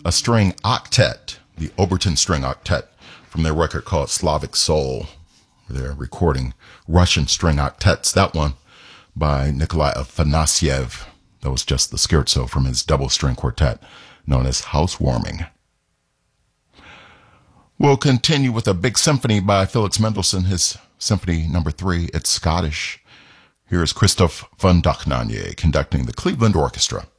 a string octet, the Oberton String Octet, from their record called Slavic Soul. They're recording Russian string octets. That one by Nikolai Afanasyev. That was just the scherzo from his double string quartet known as Housewarming. We'll continue with a big symphony by Felix Mendelssohn, his Symphony No. 3. It's Scottish. Here is Christoph von Dohnanyi conducting the Cleveland Orchestra.